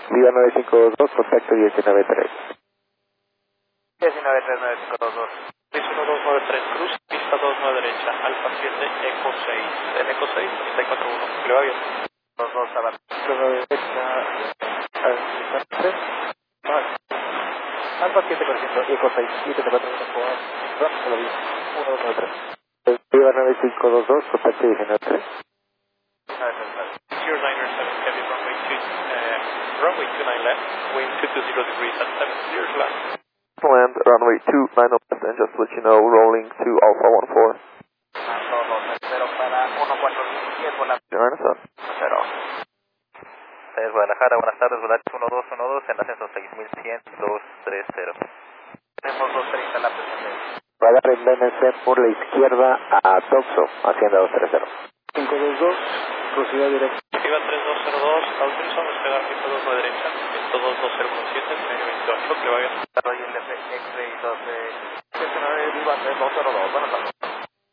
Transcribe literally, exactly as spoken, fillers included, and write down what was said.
Viva nueve cinco dos dos, contacto diecinueve tres. diecinueve tres nueve cinco dos dos. seis uno dos nueve tres Cruz, pista dos nueve derecha, Alfa siete, Eco seis, en Eco seis, treinta y cuatro uno, ¿le va bien? dos dos a la nueve derecha, Alfa siete por ciento, Eco seis, siete cuatro uno, rápido, uno dos nueve tres. Viva nueve cinco dos dos, contacto diecinueve tres. zero nine seven, heavy runway two, uh, runway two nine left, wind two two zero degrees at seven clears left. Land runway two nine left and just let you know, rolling to Alpha one four. Cero para uno cuatro diez, volante. Johannesson. Cero. Es Guadalajara, buenas tardes, volante uno dos uno dos en ascenso seis mil cien, dos tres cero. Tenemos dos treinta la presente. Va a dar el M C por la izquierda a Toxo, hacienda dos tres cero. cinco dos dos, velocidad directa. Activa tres dos cero dos, Alfonso, despegar pista dos nueve derecha, ciento dos dos cero uno siete, medio veintiocho, que va bien. Desarrollo L F X-Ray dos de siete nueve, Viva tres dos cero dos, buenas tardes.